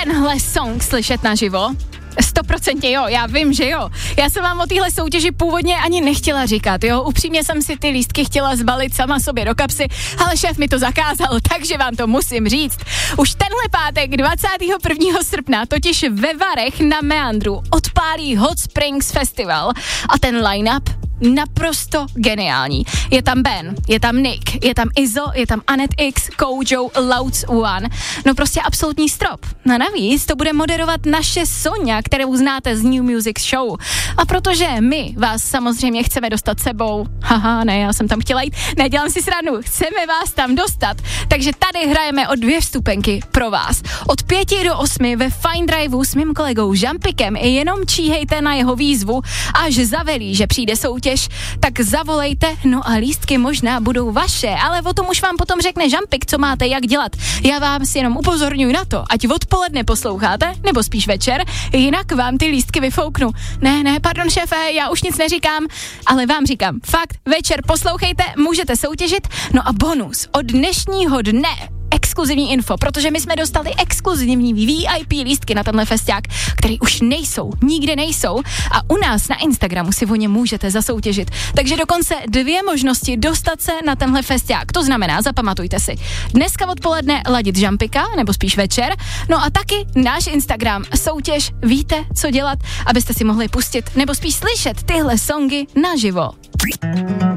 tenhle song slyšet naživo? 100% jo, já vím, že jo. Já jsem vám o téhle soutěži původně ani nechtěla říkat, jo. Upřímně jsem si ty lístky chtěla zbalit sama sobě do kapsy, ale šéf mi to zakázal, takže vám to musím říct. Už tenhle pátek 21. srpna totiž ve Varech na Meandru odpálí Hot Springs Festival a ten line-up naprosto geniální. Je tam Ben, je tam Nick, je tam Izzo, je tam Anet X, Kojo, Louds One. No prostě absolutní strop. A navíc to bude moderovat naše Sonja, kterou znáte z New Music Show. A protože my vás samozřejmě chceme dostat sebou, haha, ne, já jsem tam chtěla jít, nedělám si srandu, chceme vás tam dostat, takže tady hrajeme o 2 vstupenky pro vás. Od 5 do 8 ve Fine Driveu s mým kolegou Žampikem jenom číhejte na jeho výzvu, až zavelí, že přijde soutěž, tak zavolejte, no a lístky možná budou vaše, ale o tom už vám potom řekne Žampik, co máte jak dělat. Já vám si jenom upozorňuji na to, ať odpoledne posloucháte, nebo spíš večer, jinak vám ty lístky vyfouknu. Ne, pardon šéfe, já už nic neříkám, ale vám říkám, fakt, večer poslouchejte, můžete soutěžit, no a bonus od dnešního dne exkluzivní info, protože my jsme dostali exkluzivní VIP lístky na tenhle festiák, který už nikde nejsou a u nás na Instagramu si o ně můžete zasoutěžit. Takže dokonce 2 možnosti dostat se na tenhle festiák. To znamená, zapamatujte si, dneska odpoledne ladit Žampika, nebo spíš večer, no a taky náš Instagram, soutěž, víte, co dělat, abyste si mohli pustit, nebo spíš slyšet tyhle songy naživo.